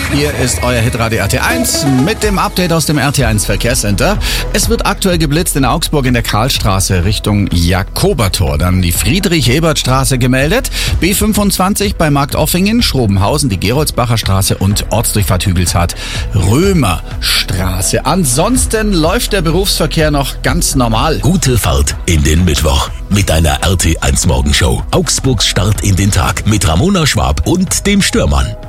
Hier ist euer Hitradio RT1 mit dem Update aus dem RT1 Verkehrscenter. Es wird aktuell geblitzt in Augsburg in der Karlstraße Richtung Jakobertor. Dann die Friedrich-Ebert-Straße gemeldet. B25 bei Marktoffingen, Schrobenhausen, die Geroldsbacher Straße und Ortsdurchfahrt Hügelzart Römerstraße. Ansonsten läuft der Berufsverkehr noch ganz normal. Gute Fahrt in den Mittwoch mit einer RT1 Morgenshow. Augsburgs Start in den Tag mit Ramona Schwab und dem Störmann.